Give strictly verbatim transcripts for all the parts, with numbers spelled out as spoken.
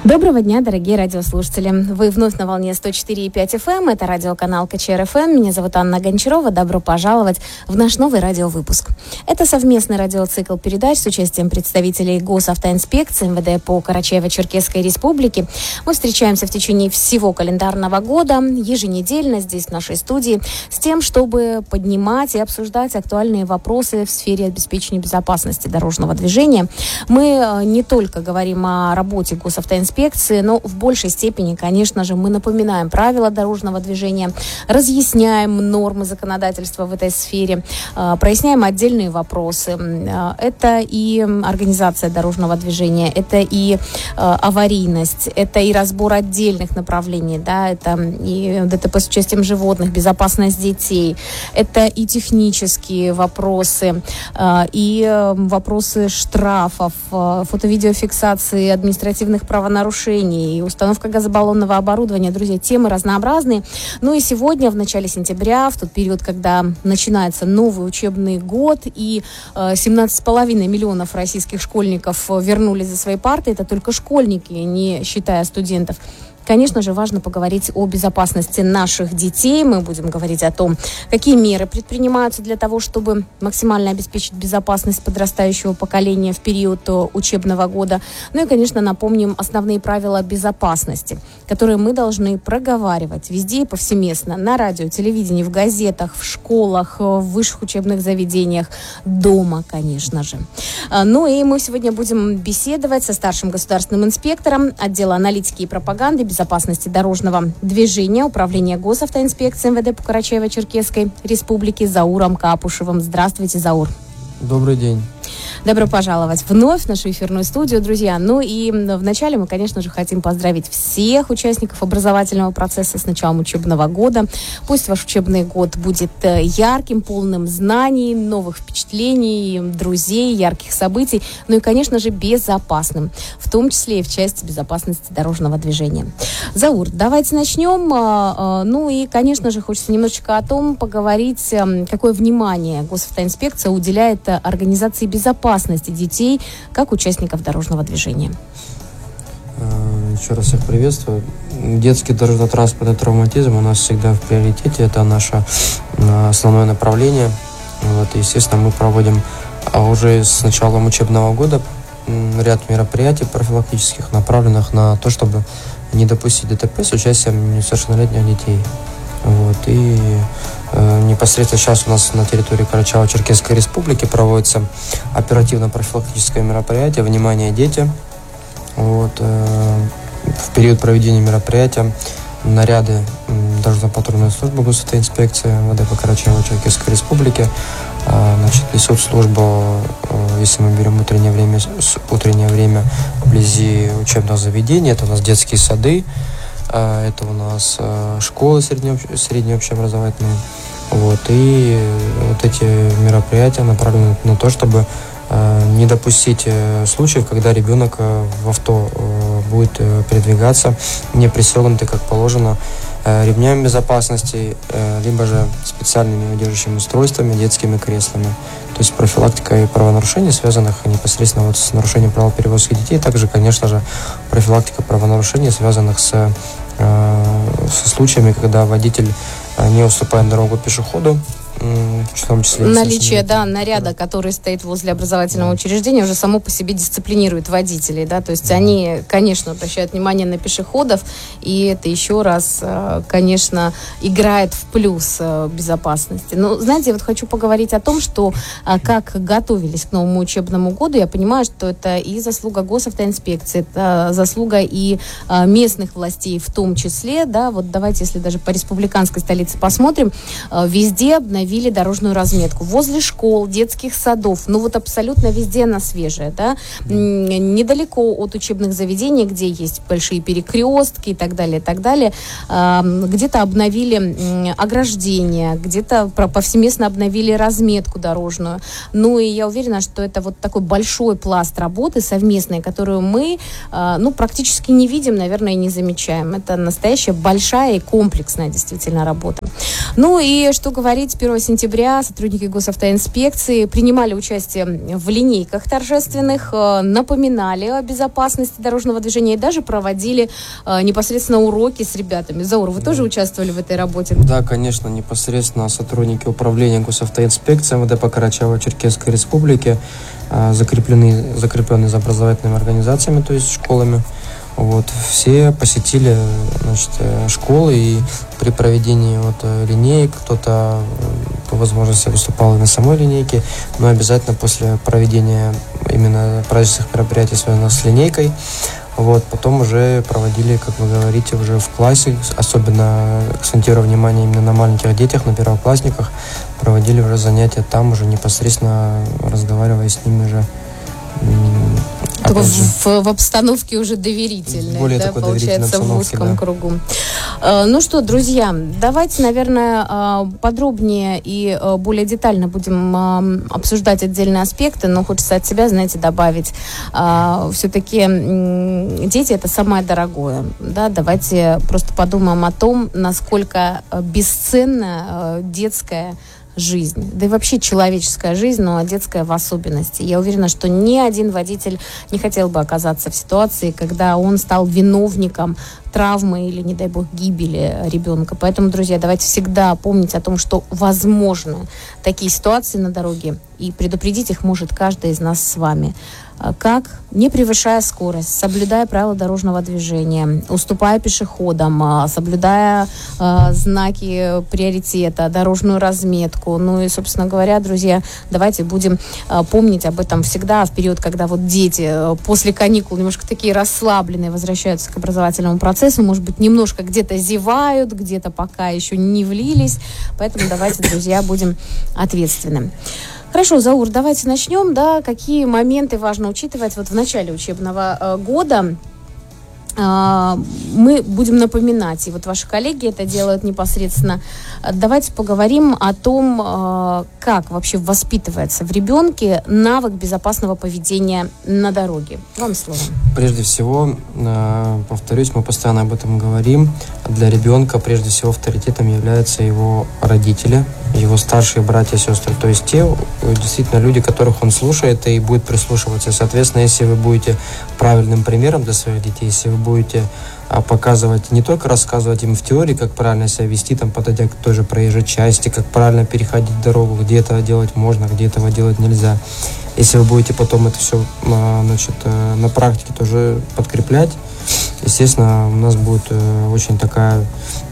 Доброго дня, дорогие радиослушатели. Вы вновь на волне сто четыре и пять эф эм. Это радиоканал ка че эр эф эм. Меня зовут Анна Гончарова. Добро пожаловать в наш новый радиовыпуск. Это совместный радиоцикл передач с участием представителей Госавтоинспекции эм вэ дэ по Карачаево-Черкесской республике. Мы встречаемся в течение всего календарного года, еженедельно здесь, в нашей студии, с тем, чтобы поднимать и обсуждать актуальные вопросы в сфере обеспечения безопасности дорожного движения. Мы не только говорим о работе Госавтоинспекции, но в большей степени, конечно же, мы напоминаем правила дорожного движения, разъясняем нормы законодательства в этой сфере, проясняем отдельные вопросы. Это и организация дорожного движения, это и аварийность, это и разбор отдельных направлений, да, это и дэ тэ пэ с участием животных, безопасность детей, это и технические вопросы, и вопросы штрафов, фото-видеофиксации административных правонарушений, и установка газобаллонного оборудования. Друзья, темы разнообразные. Ну и сегодня, в начале сентября, в тот период, когда начинается новый учебный год, и э, семнадцать с половиной миллионов российских школьников вернулись за свои парты, это только школьники, не считая студентов. Конечно же, важно поговорить о безопасности наших детей. Мы будем говорить о том, какие меры предпринимаются для того, чтобы максимально обеспечить безопасность подрастающего поколения в период учебного года. Ну и, конечно, напомним основные правила безопасности, которые мы должны проговаривать везде и повсеместно. На радио, телевидении, в газетах, в школах, в высших учебных заведениях, дома, конечно же. Ну и мы сегодня будем беседовать со старшим государственным инспектором отдела аналитики и пропаганды безопасности дорожного движения Управления Госавтоинспекции эм вэ дэ по Карачаево-Черкесской республике Зауром Капушевым. Здравствуйте, Заур. Добрый день. Добро пожаловать вновь в нашу эфирную студию, друзья. Ну и вначале мы, конечно же, хотим поздравить всех участников образовательного процесса с началом учебного года. Пусть ваш учебный год будет ярким, полным знаний, новых впечатлений, друзей, ярких событий, ну и, конечно же, безопасным, в том числе и в части безопасности дорожного движения. Заур, давайте начнем. Ну и, конечно же, хочется немножечко о том поговорить, какое внимание Госавтоинспекция уделяет организации безопасности детей как участников дорожного движения. Еще раз всех приветствую. Детский дорожно-транспортный травматизм у нас всегда в приоритете. Это наше основное направление. Вот, естественно, мы проводим уже с началом учебного года ряд мероприятий профилактических, направленных на то, чтобы не допустить дэ тэ пэ с участием несовершеннолетних детей. Вот, и э, непосредственно сейчас у нас на территории Карачаево-Черкесской республики проводится оперативно-профилактическое мероприятие «Внимание, дети». Вот, э, в период проведения мероприятия наряды э, дорожно-патрульной службы Госавтоинспекции эм вэ дэ по Карачаево-Черкесской республике, э, значит, несут службу, э, если мы берем утреннее время, утреннее время вблизи учебных заведений, это у нас детские сады, это у нас школы среднеобщ... средние общеобразовательные. Вот. И вот эти мероприятия направлены на то, чтобы не допустить случаев, когда ребенок в авто будет передвигаться не пристегнутый, как положено, ремнями безопасности, либо же специальными удерживающими устройствами, детскими креслами. То есть профилактика и правонарушений, связанных непосредственно вот с нарушением правил перевозки детей, также, конечно же, профилактика правонарушений, связанных с, со случаями, когда водитель не уступает дорогу пешеходу, в том числе наличие, да, наряда, который стоит возле образовательного да. учреждения, уже само по себе дисциплинирует водителей, да, то есть да. они, конечно, обращают внимание на пешеходов, и это еще раз, конечно, играет в плюс безопасности. Но, знаете, я вот хочу поговорить о том, что как готовились к новому учебному году, я понимаю, что это и заслуга Госавтоинспекции, это заслуга и местных властей в том числе, да, вот давайте, если даже по республиканской столице посмотрим, везде обновили ввели дорожную разметку. Возле школ, детских садов, ну вот абсолютно везде она свежая, да, недалеко от учебных заведений, где есть большие перекрестки и так далее, и так далее, где-то обновили ограждения, где-то повсеместно обновили разметку дорожную. Ну и я уверена, что это вот такой большой пласт работы совместной, которую мы, ну, практически не видим, наверное, и не замечаем. Это настоящая большая и комплексная действительно работа. Ну и что говорить, первого сентября ноября сотрудники госавтоинспекции принимали участие в линейках торжественных, напоминали о безопасности дорожного движения и даже проводили непосредственно уроки с ребятами. Заур, вы да. тоже участвовали в этой работе? Да, конечно, непосредственно сотрудники управления госавтоинспекции эм вэ дэ по Карачаево-Черкесской республике, закреплены, закреплены за образовательными организациями, то есть школами. Вот, все посетили, значит, школы, и при проведении вот, линеек кто-то по возможности выступал на самой линейке, но обязательно после проведения именно праздничных мероприятий, связанных с линейкой, вот, потом уже проводили, как вы говорите, уже в классе, особенно акцентируя внимание именно на маленьких детях, на первоклассниках, проводили уже занятия там, уже непосредственно разговаривая с ними же. Только в, в, в обстановке уже доверительной, более да, получается, в узком да. кругу. Ну что, друзья, давайте, наверное, подробнее и более детально будем обсуждать отдельные аспекты, но хочется от себя, знаете, добавить. Все-таки дети – это самое дорогое. Да? Давайте просто подумаем о том, насколько бесценна детская жизнь, да и вообще человеческая жизнь, но детская в особенности. Я уверена, что ни один водитель не хотел бы оказаться в ситуации, когда он стал виновником травмы или, не дай бог, гибели ребенка. Поэтому, друзья, давайте всегда помнить о том, что возможны такие ситуации на дороге, и предупредить их может каждый из нас с вами. Как? Не превышая скорость, соблюдая правила дорожного движения, уступая пешеходам, соблюдая э, знаки приоритета, дорожную разметку. Ну и, собственно говоря, друзья, давайте будем э, помнить об этом всегда в период, когда вот дети э, после каникул немножко такие расслабленные возвращаются к образовательному процессу, может быть, немножко где-то зевают, где-то пока еще не влились. Поэтому давайте, друзья, будем ответственны. Хорошо, Заур, давайте начнем, да, какие моменты важно учитывать вот в начале учебного э, года. Э, мы будем напоминать, и вот ваши коллеги это делают непосредственно. Давайте поговорим о том, э, как вообще воспитывается в ребенке навык безопасного поведения на дороге. Вам слово. Прежде всего, э, повторюсь, мы постоянно об этом говорим. Для ребенка прежде всего авторитетом являются его родители, его старшие братья и сестры, то есть те действительно люди, которых он слушает и будет прислушиваться. Соответственно, если вы будете правильным примером для своих детей, если вы будете показывать, не только рассказывать им в теории, как правильно себя вести, там, подойдя к той же проезжей части, как правильно переходить дорогу, где этого делать можно, где этого делать нельзя. Если вы будете потом это все, значит, на практике тоже подкреплять, естественно, у нас будет очень такая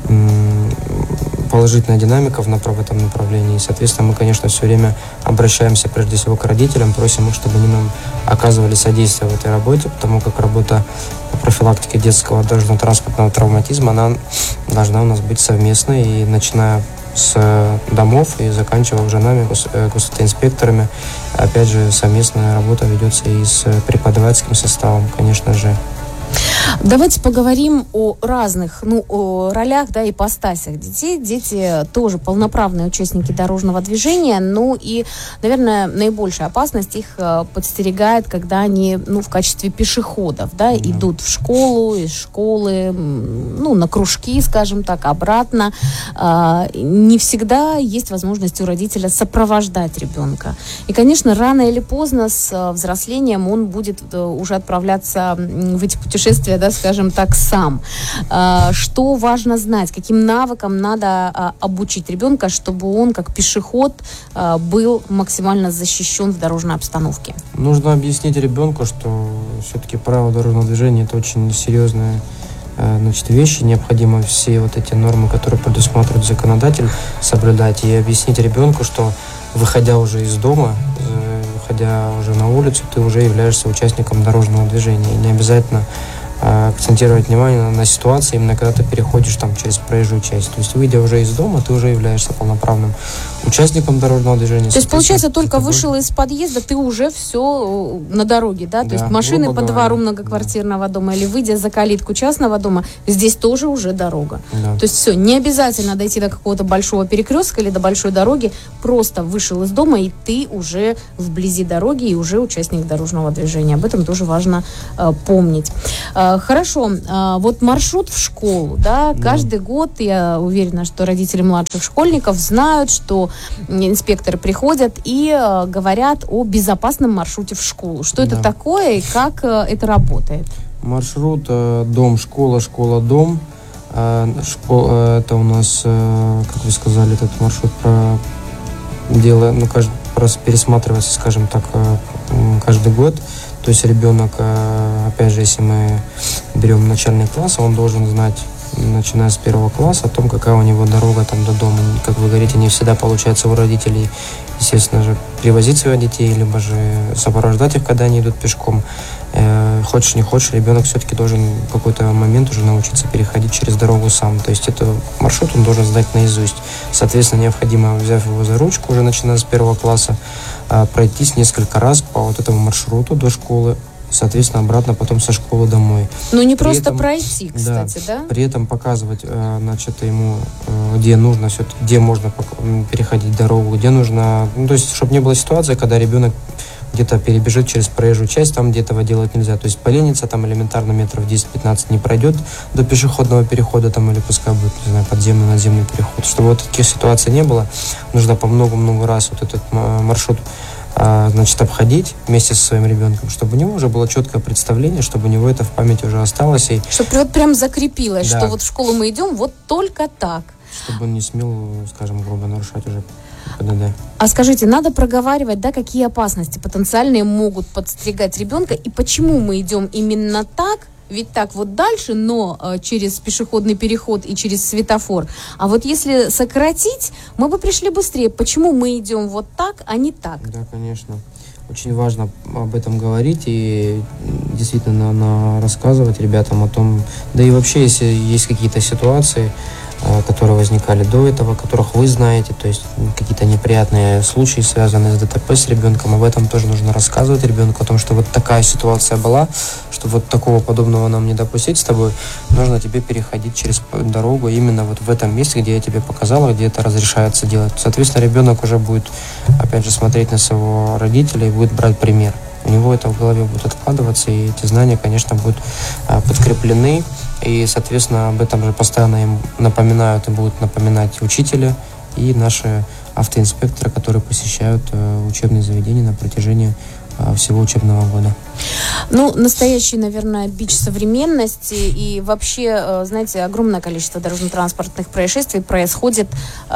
положительная динамика в, в этом направлении. И, соответственно, мы, конечно, все время обращаемся прежде всего к родителям, просим их, чтобы они нам оказывали содействие в этой работе, потому как работа по профилактике детского дорожно-транспортного травматизма, она должна у нас быть совместной, и начиная с домов и заканчивая уже нами, гос, госавтоинспекторами, опять же, совместная работа ведется и с преподавательским составом, конечно же. Давайте поговорим о разных, ну, о ролях, да, ипостасях детей. Дети тоже полноправные участники дорожного движения, ну и, наверное, наибольшая опасность их подстерегает, когда они, ну, в качестве пешеходов, да, mm-hmm. идут в школу, из школы, ну, на кружки, скажем так, обратно. Не всегда есть возможность у родителя сопровождать ребенка. И, конечно, рано или поздно с взрослением он будет уже отправляться в эти путешествия, да, скажем так, сам. Что важно знать? Каким навыкам надо обучить ребенка, чтобы он, как пешеход, был максимально защищен в дорожной обстановке? Нужно объяснить ребенку, что все-таки правила дорожного движения – это очень серьезные, значит, вещи. Необходимо все вот эти нормы, которые предусматривает законодатель, соблюдать. И объяснить ребенку, что, выходя уже из дома, выходя уже на улицу, ты уже являешься участником дорожного движения. И не обязательно акцентировать внимание на ситуации, именно когда ты переходишь там через проезжую часть. То есть, выйдя уже из дома, ты уже являешься полноправным участником дорожного движения. То есть, получается, только вышел из подъезда, ты уже все на дороге, да? То да, есть, машины по двору многоквартирного да. дома или выйдя за калитку частного дома, здесь тоже уже дорога. Да. То есть, все, не обязательно дойти до какого-то большого перекрестка или до большой дороги, просто вышел из дома, и ты уже вблизи дороги, и уже участник дорожного движения. Об этом тоже важно э, помнить. Хорошо, вот маршрут в школу, да, каждый да. год, я уверена, что родители младших школьников знают, что инспекторы приходят и говорят о безопасном маршруте в школу. Что да. это такое и как это работает? Маршрут дом, школа, школа, дом. Школа, это у нас, как вы сказали, этот маршрут про дело, ну, каждый раз пересматривается, скажем так, каждый год. То есть ребенок, опять же, если мы берем начальный класс, он должен знать, начиная с первого класса, о том, какая у него дорога там до дома. Как вы говорите, не всегда получается у родителей, естественно же, привозить своих детей, либо же сопровождать их, когда они идут пешком. Хочешь не хочешь, ребенок все-таки должен в какой-то момент уже научиться переходить через дорогу сам. То есть это маршрут он должен знать наизусть. Соответственно, необходимо, взяв его за ручку, уже начиная с первого класса, пройтись несколько раз по вот этому маршруту до школы, соответственно, обратно потом со школы домой. Ну, не при просто этом, пройти, кстати, да, да? При этом показывать, значит, ему, где нужно, где можно переходить дорогу, где нужно... Ну, то есть, чтобы не было ситуации, когда ребенок где-то перебежит через проезжую часть, там, где этого делать нельзя. То есть полениться там элементарно метров десять-пятнадцать не пройдет до пешеходного перехода там, или пускай будет, не знаю, подземный, надземный переход. Чтобы вот таких ситуаций не было, нужно по много-много раз вот этот маршрут значит, обходить вместе со своим ребенком, чтобы у него уже было четкое представление, чтобы у него это в памяти уже осталось. И... Чтобы вот прям закрепилось, да. что вот в школу мы идем вот только так. Чтобы он не смел, скажем, грубо нарушать уже ПДД. А скажите, надо проговаривать, да, какие опасности потенциальные могут подстерегать ребенка и почему мы идем именно так, ведь так вот дальше, но э, через пешеходный переход и через светофор. А вот если сократить, мы бы пришли быстрее. Почему мы идем вот так, а не так? Да, конечно. Очень важно об этом говорить и действительно на, на рассказывать ребятам о том, да и вообще, если есть какие-то ситуации, которые возникали до этого, которых вы знаете, то есть какие-то неприятные случаи, связанные с ДТП с ребенком, об этом тоже нужно рассказывать ребенку, о том, что вот такая ситуация была, что вот такого подобного нам не допустить с тобой, нужно тебе переходить через дорогу именно вот в этом месте, где я тебе показала, где это разрешается делать. Соответственно, ребенок уже будет, опять же, смотреть на своего родителя и будет брать пример. У него это в голове будет откладываться, и эти знания, конечно, будут а, подкреплены. И, соответственно, об этом же постоянно им напоминают и будут напоминать учителя и наши автоинспекторы, которые посещают а, учебные заведения на протяжении а, всего учебного года. Ну, настоящий, наверное, бич современности. И вообще, знаете, огромное количество дорожно-транспортных происшествий происходит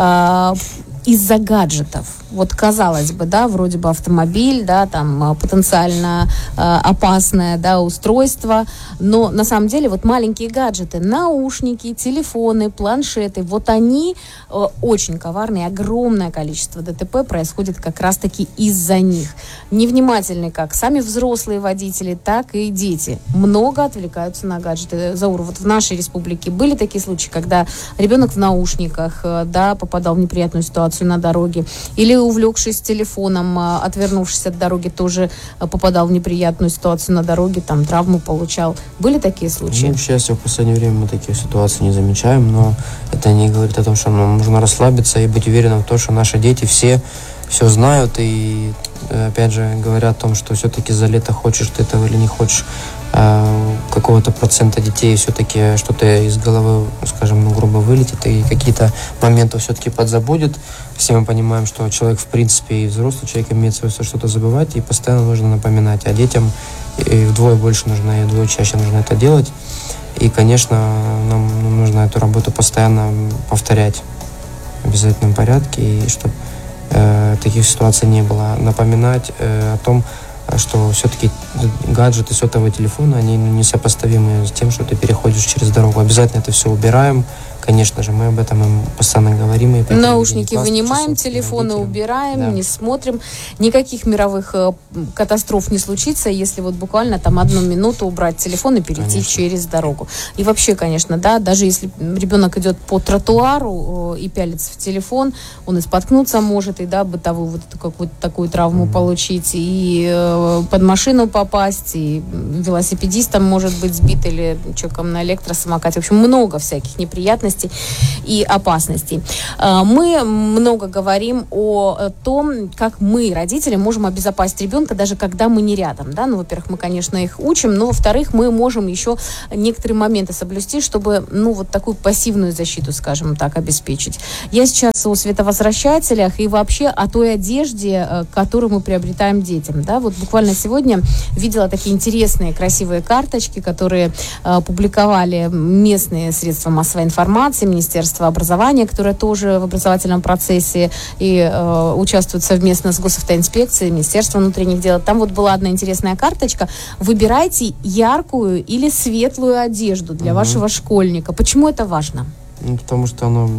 э, из-за гаджетов. Вот, казалось бы, да, вроде бы автомобиль, да, там потенциально э, опасное, да, устройство, но на самом деле вот маленькие гаджеты, наушники, телефоны, планшеты, вот они э, очень коварные, огромное количество ДТП происходит как раз-таки из-за них. Невнимательны как сами взрослые водители, так и дети. Много отвлекаются на гаджеты. Заур, вот в нашей республике были такие случаи, когда ребенок в наушниках, э, да, попадал в неприятную ситуацию на дороге, или увлекшись телефоном, отвернувшись от дороги, тоже попадал в неприятную ситуацию на дороге, там травму получал. Были такие случаи? Ну, к счастью, в последнее время мы таких ситуаций не замечаем, но это не говорит о том, что нам нужно расслабиться и быть уверенным в том, что наши дети все все знают и, опять же, говорят о том, что все-таки за лето хочешь ты этого или не хочешь, какого-то процента детей все-таки что-то из головы, скажем, ну, грубо вылетит и какие-то моменты все-таки подзабудет. Все мы понимаем, что человек, в принципе, и взрослый человек имеет свойство что-то забывать, и постоянно нужно напоминать. А детям и вдвое больше нужно, и вдвое чаще нужно это делать. И, конечно, нам нужно эту работу постоянно повторять в обязательном порядке, и чтобы э, таких ситуаций не было. Напоминать э, о том, что все-таки гаджеты, сотовые телефоны, они несопоставимы с тем, что ты переходишь через дорогу. Обязательно это все убираем. Конечно же, мы об этом им постоянно говорим. И наушники вынимаем, телефоны убираем, да. не смотрим. Никаких мировых э, катастроф не случится, если вот буквально там одну минуту убрать телефон и перейти конечно. через дорогу. И вообще, конечно, да, даже если ребенок идет по тротуару э, и пялится в телефон, он и споткнуться может, и да, бытовую вот эту какую-то такую травму mm-hmm. получить, и э, под машину попасть. попасть, и велосипедистом может быть сбит, или человеком на электросамокате. В общем, много всяких неприятностей и опасностей. Мы много говорим о том, как мы, родители, можем обезопасить ребенка, даже когда мы не рядом. Да? Ну, во-первых, мы, конечно, их учим, но, во-вторых, мы можем еще некоторые моменты соблюсти, чтобы, ну, вот такую пассивную защиту, скажем так, обеспечить. Я сейчас о световозвращателях и вообще о той одежде, которую мы приобретаем детям. Да? Вот буквально сегодня видела такие интересные, красивые карточки, которые э, публиковали местные средства массовой информации, Министерство образования, которое тоже в образовательном процессе и э, участвует совместно с госавтоинспекцией, Министерством внутренних дел. Там вот была одна интересная карточка. Выбирайте яркую или светлую одежду для угу. вашего школьника. Почему это важно? Ну, потому что оно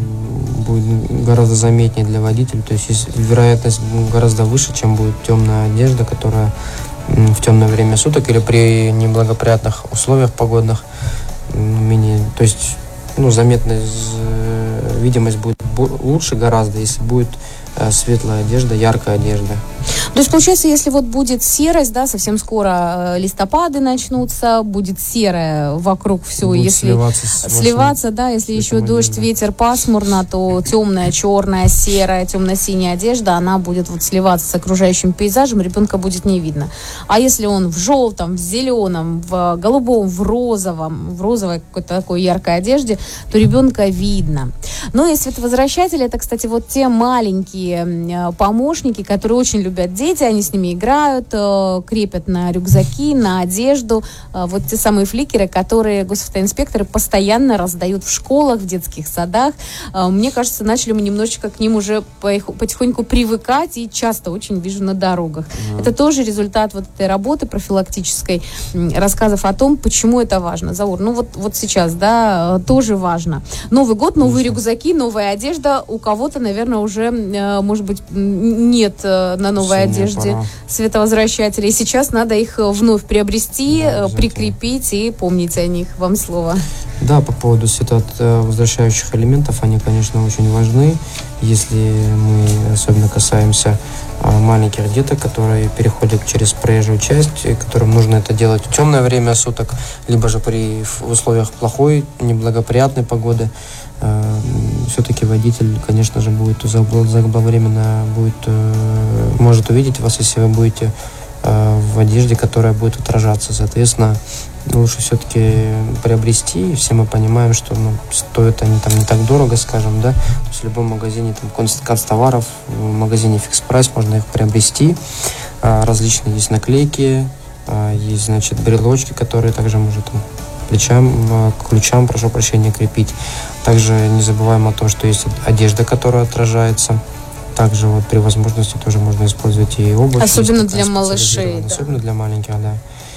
будет гораздо заметнее для водителя. То есть вероятность гораздо выше, чем будет темная одежда, которая в темное время суток или при неблагоприятных условиях погодных менее. То есть, ну, заметность, видимость будет лучше гораздо, если будет светлая одежда, яркая одежда. То есть, получается, если вот будет серость, да, совсем скоро листопады начнутся, будет серое вокруг все, будет если сливаться, сливаться да, если еще дождь, одежда. Ветер, пасмурно, то темная, черная, серая, темно-синяя одежда, она будет вот сливаться с окружающим пейзажем, ребенка будет не видно. А если он в желтом, в зеленом, в голубом, в розовом, в розовой какой-то такой яркой одежде, то ребенка видно. Ну и световозвращатели, это, кстати, вот те маленькие помощники, которые очень любят дети, они с ними играют, крепят на рюкзаки, на одежду. Вот те самые фликеры, которые госавтоинспекторы постоянно раздают в школах, в детских садах. Мне кажется, начали мы немножечко к ним уже потихоньку привыкать, и часто очень вижу на дорогах. Mm-hmm. Это тоже результат вот этой работы профилактической, рассказов о том, почему это важно. Заур, ну вот, вот сейчас, да, тоже важно. Новый год, новые mm-hmm. рюкзаки, новая одежда. У кого-то, наверное, уже, может быть, нет на новой одежде пора. Световозвращателей. Сейчас надо их вновь приобрести, да, прикрепить и помнить о них. Вам слово. Да, по поводу световозвращающих элементов, они, конечно, очень важны. Если мы особенно касаемся маленьких деток, которые переходят через проезжую часть, которым нужно это делать в темное время суток, либо же при условиях плохой, неблагоприятной погоды, все-таки водитель, конечно же, будет заблаговременно будет, может увидеть вас, если вы будете в одежде, которая будет отражаться. Соответственно, лучше все-таки приобрести. Все мы понимаем, что, ну, стоят они там не так дорого, скажем, да. То есть в любом магазине, там, канцтоваров, в магазине Fix Price можно их приобрести. Различные есть наклейки, есть, значит, брелочки, которые также можно там плечам, к ключам, прошу прощения, крепить. Также не забываем о том, что есть одежда, которая отражается. Также вот при возможности тоже можно использовать и обувь. Особенно для малышей. Да. Особенно для маленьких, да.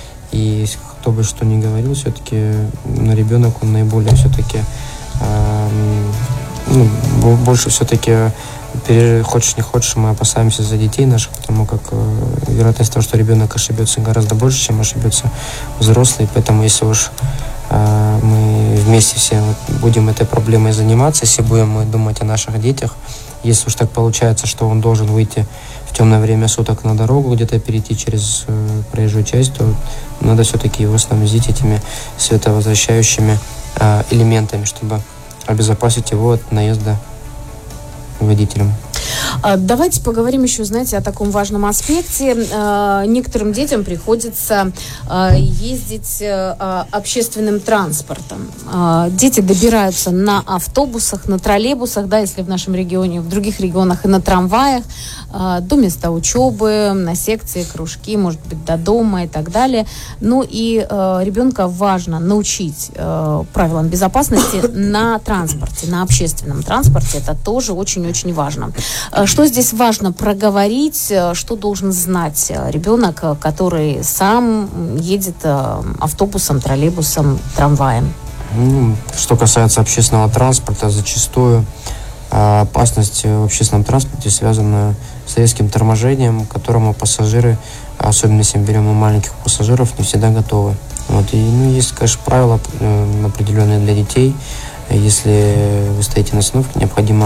И кто бы что ни говорил, все-таки на ребенок он наиболее все-таки э, ну, больше все-таки хочешь не хочешь, мы опасаемся за детей наших, потому как э, вероятность того, что ребенок ошибется, гораздо больше, чем ошибется взрослый. Поэтому если уж э, мы вместе все вот будем этой проблемой заниматься, если будем мы думать о наших детях, если уж так получается, что он должен выйти в темное время суток на дорогу, где-то перейти через э, проезжую часть, то надо все-таки его снабдить этими световозвращающими э, элементами, чтобы обезопасить его от наезда водителем. Давайте поговорим еще, знаете, о таком важном аспекте. Некоторым детям приходится ездить общественным транспортом. Дети добираются на автобусах, на троллейбусах, да, если в нашем регионе, в других регионах и на трамваях, до места учебы, на секции, кружки, может быть, до дома и так далее. Ну и ребенка важно научить правилам безопасности на транспорте, на общественном транспорте. Это тоже очень-очень важно. Что здесь важно проговорить, что должен знать ребенок, который сам едет автобусом, троллейбусом, трамваем? Ну, что касается общественного транспорта, зачастую опасность в общественном транспорте связана с резким торможением, к которому пассажиры, особенно если мы берем у маленьких пассажиров, не всегда готовы. Вот. И, ну, есть, конечно, правила определенные для детей. Если вы стоите на остановке, необходимо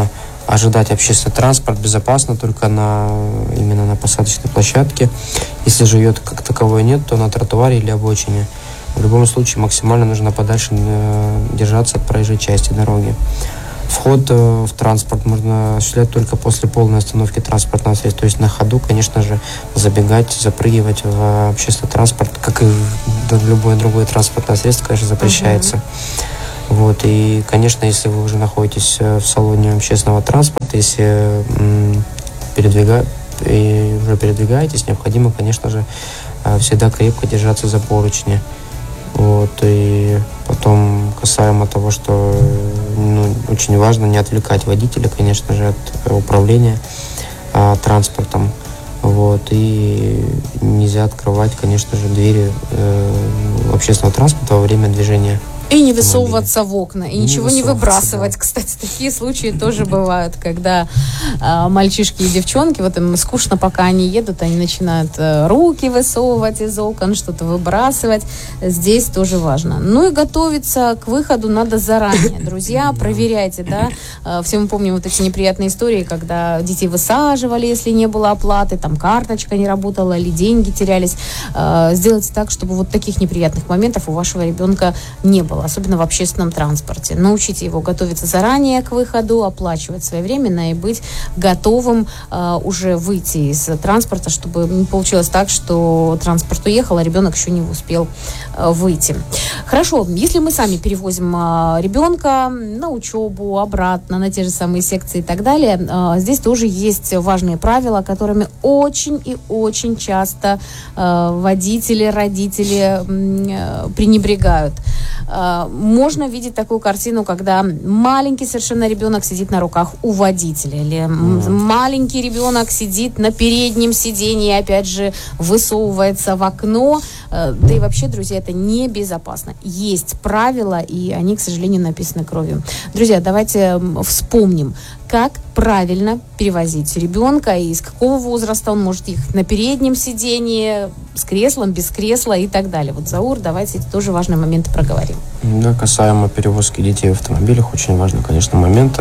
ожидать общественный транспорт безопасно только на, именно на посадочной площадке. Если же ее как таковой нет, то на тротуаре или обочине. В любом случае максимально нужно подальше держаться от проезжей части дороги. Вход в транспорт можно осуществлять только после полной остановки транспортного средства. То есть на ходу, конечно же, забегать, запрыгивать в общественный транспорт, как и в любое другое транспортное средство, конечно, запрещается. Uh-huh. Вот. И, конечно, если вы уже находитесь в салоне общественного транспорта, если м, передвига... и уже передвигаетесь, необходимо, конечно же, всегда крепко держаться за поручни. Вот, и потом касаемо того, что ну, очень важно не отвлекать водителя, конечно же, от управления а, транспортом. Вот, и нельзя открывать, конечно же, двери э, общественного транспорта во время движения. И не высовываться в окна, и, и ничего не, не выбрасывать. Да. Кстати, такие случаи тоже бывают, когда э, мальчишки и девчонки, вот им скучно, пока они едут, они начинают э, руки высовывать из окон, что-то выбрасывать. Здесь тоже важно. Ну и готовиться к выходу надо заранее. Друзья, проверяйте, да. Э, все мы помним вот эти неприятные истории, когда детей высаживали, если не было оплаты, там карточка не работала или деньги терялись. Э, сделайте так, чтобы вот таких неприятных моментов у вашего ребенка не было, особенно в общественном транспорте. Научите его готовиться заранее к выходу, оплачивать своевременно и быть готовым э, уже выйти из транспорта, чтобы не получилось так, что транспорт уехал, а ребенок еще не успел э, выйти. Хорошо, если мы сами перевозим э, ребенка на учебу, обратно, на те же самые секции и так далее, э, здесь тоже есть важные правила, которыми очень и очень часто э, водители, родители э, пренебрегают. Можно видеть такую картину, когда маленький совершенно ребенок сидит на руках у водителя, или mm. маленький ребенок сидит на переднем сиденье, опять же, высовывается в окно. Да и вообще, друзья, это небезопасно. Есть правила, и они, к сожалению, написаны кровью. Друзья, давайте вспомним, как правильно перевозить ребенка и с какого возраста он может ехать на переднем сидении, с креслом, без кресла и так далее. Вот, Заур, давайте эти тоже важные моменты проговорим. Да, касаемо перевозки детей в автомобилях, очень важный, конечно, момент.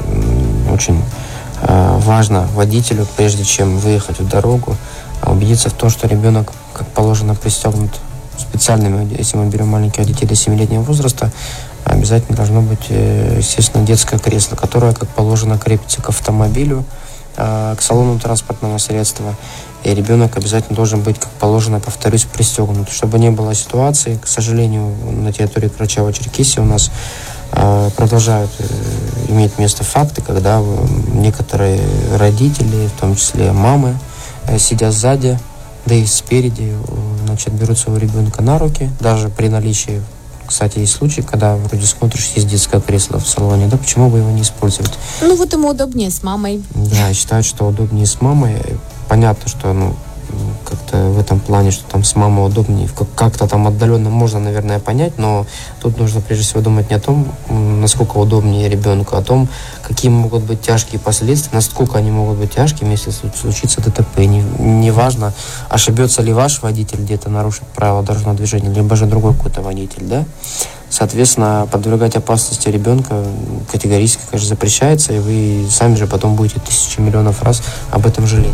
Очень э, важно водителю, прежде чем выехать в дорогу, убедиться в том, что ребенок, как положено, пристегнут специальными, если мы берем маленьких детей до семилетнего возраста, обязательно должно быть, естественно, детское кресло, которое, как положено, крепится к автомобилю, к салону транспортного средства. И ребенок обязательно должен быть, как положено, повторюсь, пристегнут, чтобы не было ситуации. К сожалению, на территории Карачаево-Черкесии у нас продолжают иметь место факты, когда некоторые родители, в том числе мамы, сидя сзади, да и спереди, значит, берут своего ребенка на руки, даже при наличии. Кстати, есть случаи, когда вроде смотришь, есть детское кресло в салоне, да, почему бы его не использовать? Ну, вот ему удобнее с мамой. Да, считают, что удобнее с мамой. Понятно, что, ну, как-то в этом плане, что там с мамой удобнее, как-то там отдаленно можно, наверное, понять, но тут нужно прежде всего думать не о том, насколько удобнее ребенку, а о том, какие могут быть тяжкие последствия, насколько они могут быть тяжкими, если случится ДТП. Не, не важно, ошибется ли ваш водитель, где-то нарушит правила дорожного движения, либо же другой какой-то водитель, да? Соответственно, подвергать опасности ребенка категорически, конечно, запрещается, и вы сами же потом будете тысячи миллионов раз об этом жалеть.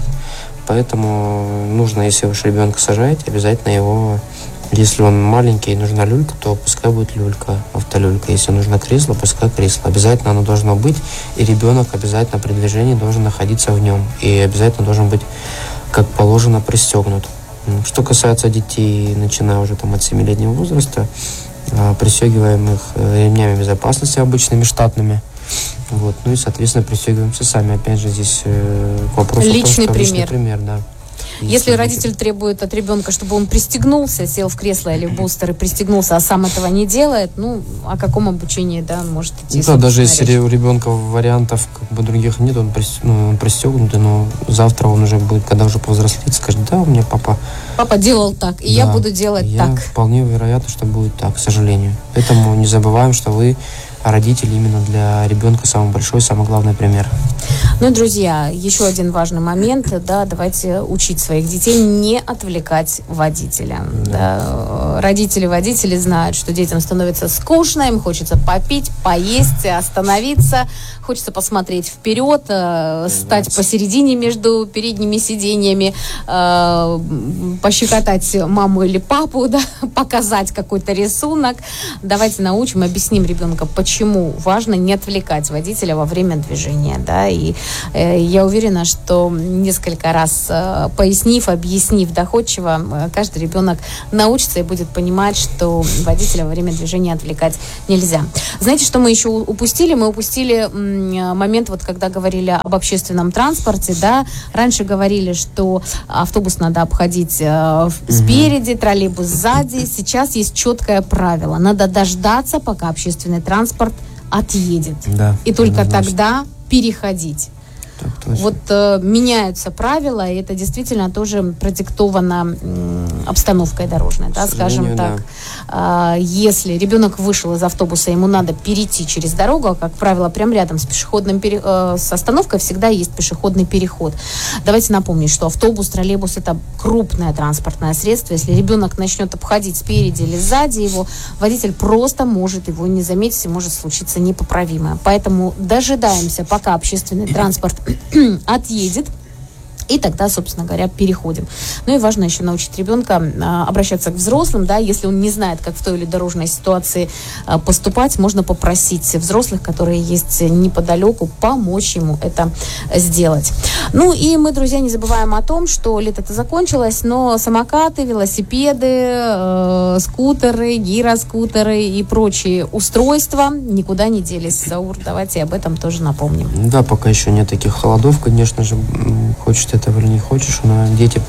Поэтому нужно, если вы ребенка сажаете, обязательно его, если он маленький и нужна люлька, то пускай будет люлька, автолюлька. Если нужно кресло, пускай кресло. Обязательно оно должно быть, и ребенок обязательно при движении должен находиться в нем. И обязательно должен быть, как положено, пристегнут. Что касается детей, начиная уже там от семилетнего возраста, пристегиваем их ремнями безопасности обычными, штатными. Вот. Ну и, соответственно, пристегиваемся сами. Опять же, здесь э, к вопросу личный о том, что пример. личный пример, да. Если, Если родитель требует от ребенка, чтобы он пристегнулся, сел в кресло или в бустер и пристегнулся, а сам этого не делает, ну, о каком обучении, да, может идти? Ну, да, даже если речь. У ребенка вариантов как бы других нет, он, пристег, ну, он пристегнутый, но завтра он уже будет, когда уже повзрослеет, скажет, да, у меня папа Папа делал так, и да, я буду делать я так. Вполне вероятно, что будет так, к сожалению. Поэтому не забываем, что вы родители именно для ребенка самый большой, самый главный пример. Ну, друзья, еще один важный момент, да, давайте учить своих детей не отвлекать водителя. Да. Да. Родители-водители знают, что детям становится скучно, им хочется попить, поесть, остановиться, хочется посмотреть вперед, э, стать посередине между передними сиденьями, э, пощекотать маму или папу, да, показать какой-то рисунок. Давайте научим, объясним ребенку, почему важно не отвлекать водителя во время движения, да, и э, я уверена, что несколько раз э, пояснив, объяснив доходчиво, э, каждый ребенок научится и будет понимать, что водителя во время движения отвлекать нельзя. Знаете, что мы еще упустили? Мы упустили м, момент, вот когда говорили об общественном транспорте, да, раньше говорили, что автобус надо обходить э, спереди, троллейбус сзади, сейчас есть четкое правило, надо дождаться, пока общественный транспорт отъедет. Да, и только тогда переходить. Вот э, меняются правила, и это действительно тоже продиктовано э, обстановкой дорожной, да, скажем так. Да. Э, если ребенок вышел из автобуса, ему надо перейти через дорогу, как правило, прямо рядом с пешеходным пере... э, с остановкой всегда есть пешеходный переход. Давайте напомним, что автобус, троллейбус — это крупное транспортное средство. Если ребенок начнет обходить спереди или сзади его, водитель просто может его не заметить, и может случиться непоправимое. Поэтому дожидаемся, пока общественный транспорт отъедет, и тогда, собственно говоря, переходим. Ну и важно еще научить ребенка а, обращаться к взрослым, да, если он не знает, как в той или дорожной ситуации а, поступать, можно попросить взрослых, которые есть неподалеку, помочь ему это сделать. Ну и мы, друзья, не забываем о том, что лето-то закончилось, но самокаты, велосипеды, э, скутеры, гироскутеры и прочие устройства никуда не делись. Заур, давайте об этом тоже напомним. Да, пока еще нет таких холодов, конечно же, хочется этого или не хочешь, но дети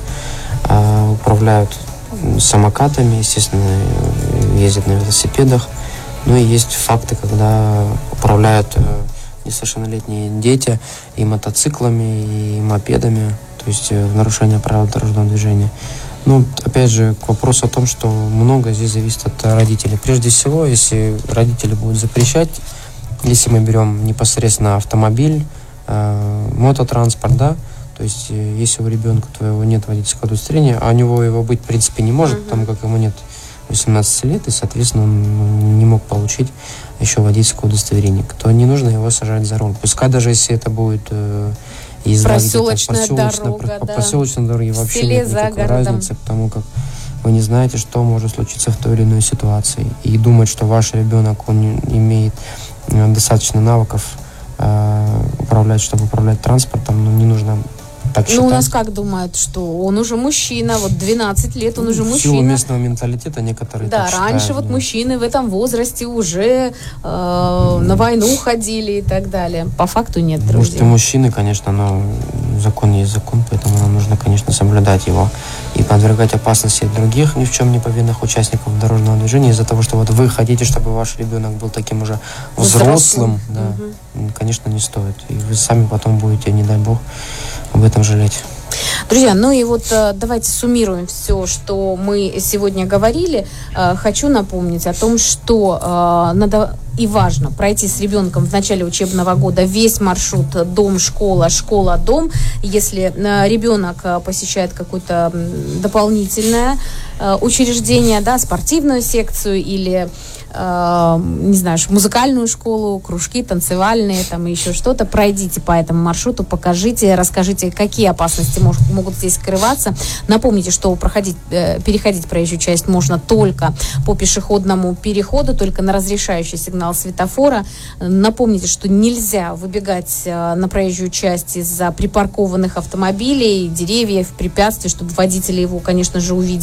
э, управляют самокатами, естественно, ездят на велосипедах. Ну и есть факты, когда управляют э, несовершеннолетние дети и мотоциклами, и мопедами, то есть э, в нарушение правил дорожного движения. Ну, опять же, к вопросу о том, что много здесь зависит от родителей. Прежде всего, если родители будут запрещать, если мы берем непосредственно автомобиль, э, мототранспорт, да, то есть, если у ребенка твоего нет водительского удостоверения, а у него его быть, в принципе, не может, uh-huh. потому как ему нет восемнадцати лет, и, соответственно, он не мог получить еще водительское удостоверение, то не нужно его сажать за руль. Пускай даже если это будет э, езда проселочная проселочная, дорога, по, да. проселочной дороге, вообще селе нет никакой разницы, потому как вы не знаете, что может случиться в той или иной ситуации. И думать, что ваш ребенок, он имеет достаточно навыков э, управлять, чтобы управлять транспортом, но не нужно так считать. Ну, у нас как думают, что он уже мужчина, вот двенадцать лет, он ну, уже мужчина. В силу местного менталитета некоторые да, так раньше считают, вот да. мужчины в этом возрасте уже э, на войну ходили и так далее. По факту нет, друзья. Может, и мужчины, конечно, но закон есть закон, поэтому нам нужно, конечно, соблюдать его и подвергать опасности других ни в чем не повинных участников дорожного движения из-за того, что вот вы хотите, чтобы ваш ребенок был таким уже взрослым, взрослым. Да, угу. Конечно, не стоит. И вы сами потом будете, не дай бог, об этом жалеть. Друзья, ну и вот давайте суммируем все, что мы сегодня говорили. Хочу напомнить о том, что надо и важно пройти с ребенком в начале учебного года весь маршрут дом-школа, школа-дом. Если ребенок посещает какое-то дополнительное учреждение, да, спортивную секцию или не знаю, музыкальную школу, кружки танцевальные, там еще что-то, пройдите по этому маршруту, покажите, расскажите, какие опасности мож, могут здесь скрываться. Напомните, что проходить, переходить проезжую часть можно только по пешеходному переходу, только на разрешающий сигнал светофора. Напомните, что нельзя выбегать на проезжую часть из-за припаркованных автомобилей, деревьев, препятствий, чтобы водители его, конечно же, увидели.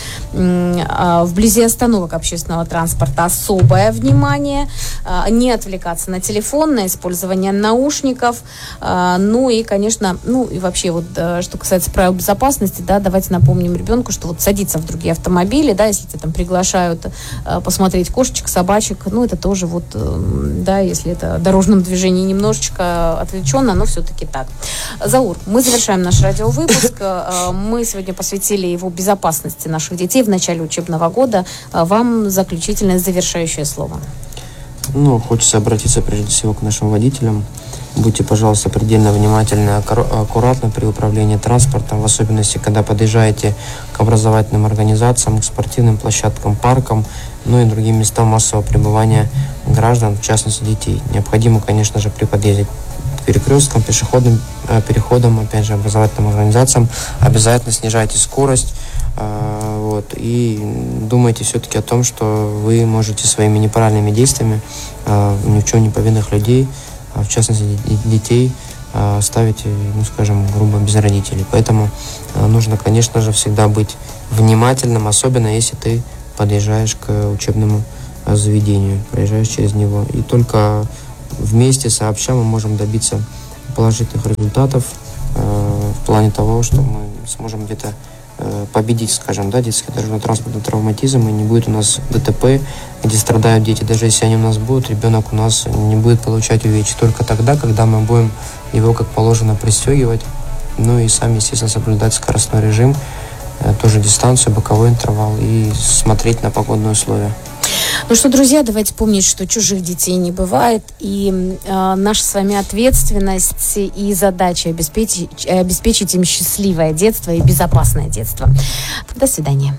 вблизи остановок общественного транспорта особое внимание, не отвлекаться на телефон, на использование наушников, ну и, конечно, ну и вообще вот, что касается правил безопасности, да, давайте напомним ребенку, что вот садиться в другие автомобили, да, если тебя там приглашают посмотреть кошечек, собачек, ну это тоже вот, да, если это в дорожном движении немножечко отвлеченно, но все-таки так. Заур, мы завершаем наш радиовыпуск. Мы сегодня посвятили его безопасности наших детей в начале учебного года. Вам заключительное завершающее слово. Ну, хочется обратиться прежде всего к нашим водителям. Будьте, пожалуйста, предельно внимательны, аккуратны при управлении транспортом, в особенности, когда подъезжаете к образовательным организациям, к спортивным площадкам, паркам, ну и другим местам массового пребывания граждан, в частности детей. Необходимо, конечно же, при подъезде к перекресткам, пешеходным переходам, опять же, образовательным организациям обязательно снижайте скорость, вот, и думайте все-таки о том, что вы можете своими неправильными действиями ни в чем не повинных людей, в частности детей, ставить, ну, скажем, грубо, без родителей. Поэтому нужно, конечно же, всегда быть внимательным, особенно если ты подъезжаешь к учебному заведению, проезжаешь через него. И только вместе, сообща, мы можем добиться положительных результатов в плане того, что мы сможем где-то победить, скажем, да, детский дорожно-транспортный травматизм, и не будет у нас ДТП, где страдают дети. Даже если они у нас будут, ребенок у нас не будет получать увечья. Только тогда, когда мы будем его как положено пристегивать, ну и сами, естественно, соблюдать скоростной режим, тоже дистанцию, боковой интервал и смотреть на погодные условия. Ну что, друзья, давайте помнить, что чужих детей не бывает, и э, наша с вами ответственность и задача обеспечить, обеспечить им счастливое детство и безопасное детство. До свидания.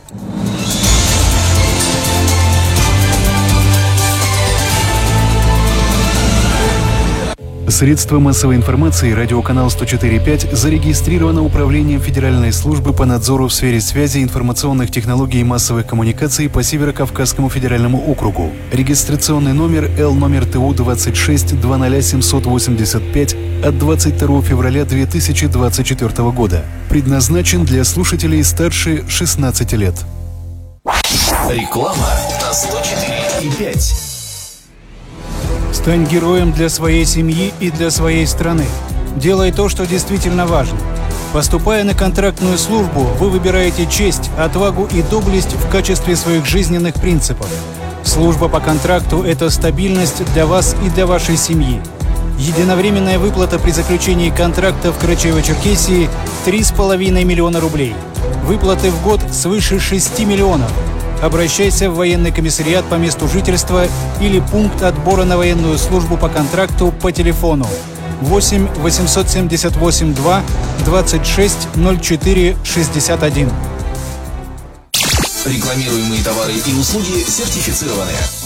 Средства массовой информации «Радиоканал сто четыре и пять» зарегистрировано Управлением Федеральной службы по надзору в сфере связи, информационных технологий и массовых коммуникаций по Северо-Кавказскому федеральному округу. Регистрационный номер Л номер Т У двадцать шесть двадцать семьсот восемьдесят пять от двадцать второго февраля две тысячи двадцать четвёртого года. Предназначен для слушателей старше шестнадцати лет. Реклама на сто четыре и пять. Стань героем для своей семьи и для своей страны. Делай то, что действительно важно. Поступая на контрактную службу, вы выбираете честь, отвагу и доблесть в качестве своих жизненных принципов. Служба по контракту – это стабильность для вас и для вашей семьи. Единовременная выплата при заключении контракта в Карачаево-Черкесии – три с половиной миллиона рублей. Выплаты в год свыше шести миллионов. Обращайся в военный комиссариат по месту жительства или пункт отбора на военную службу по контракту по телефону восемь восемьсот семьдесят восемь два двадцать шесть ноль четыре шестьдесят один. Рекламируемые товары и услуги сертифицированы.